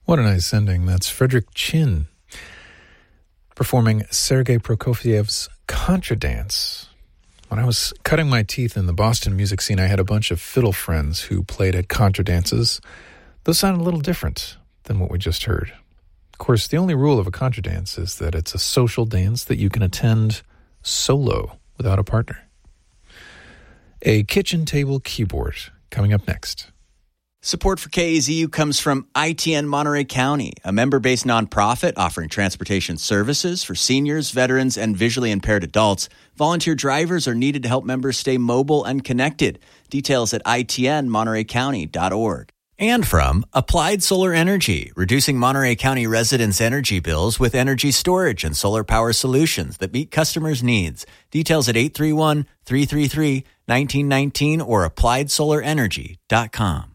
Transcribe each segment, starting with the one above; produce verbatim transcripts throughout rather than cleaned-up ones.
What a nice ending. That's Frederick Chin performing Sergei Prokofiev's Contra Dance. When I was cutting my teeth in the Boston music scene, I had a bunch of fiddle friends who played at contra dances. Those sounded a little different than what we just heard. Of course, the only rule of a contra dance is that it's a social dance that you can attend solo without a partner. A kitchen table keyboard coming up next. Support for K A Z U comes from I T N Monterey County, a member-based nonprofit offering transportation services for seniors, veterans, and visually impaired adults. Volunteer drivers are needed to help members stay mobile and connected. Details at I T N monterey county dot org. And from Applied Solar Energy, reducing Monterey County residents' energy bills with energy storage and solar power solutions that meet customers' needs. Details at eight three one, three three three, one nine one nine or applied solar energy dot com.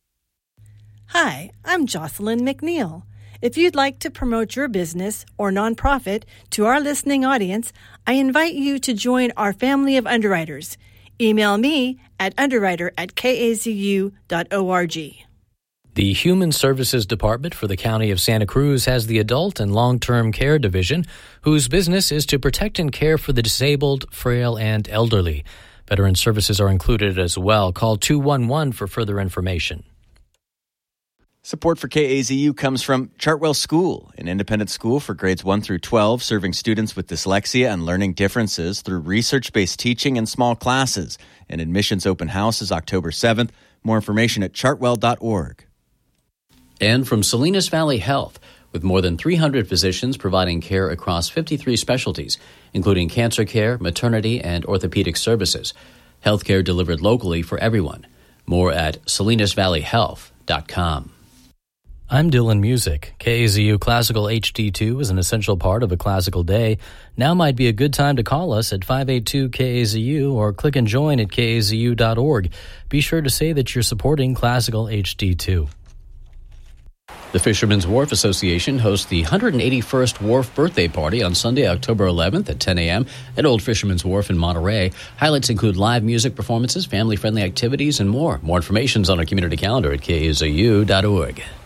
Hi, I'm Jocelyn McNeil. If you'd like to promote your business or nonprofit to our listening audience, I invite you to join our family of underwriters. Email me at underwriter at k a z u dot org. The Human Services Department for the County of Santa Cruz has the Adult and Long-Term Care Division, whose business is to protect and care for the disabled, frail, and elderly. Veteran services are included as well. Call two one one for further information. Support for K A Z U comes from Chartwell School, an independent school for grades one through twelve, serving students with dyslexia and learning differences through research-based teaching and small classes. An admissions open house is October seventh. More information at chartwell dot org. And from Salinas Valley Health, with more than three hundred physicians providing care across fifty-three specialties, including cancer care, maternity, and orthopedic services. Healthcare delivered locally for everyone. More at salinas valley health dot com. I'm Dylan Music. K A Z U Classical H D two is an essential part of a classical day. Now might be a good time to call us at five eight two K A Z U or click and join at k a z u dot org. Be sure to say that you're supporting Classical H D two. The Fishermen's Wharf Association hosts the one hundred eighty-first Wharf Birthday Party on Sunday, October eleventh at ten a.m. at Old Fisherman's Wharf in Monterey. Highlights include live music performances, family-friendly activities, and more. More information is on our community calendar at k a z u dot org.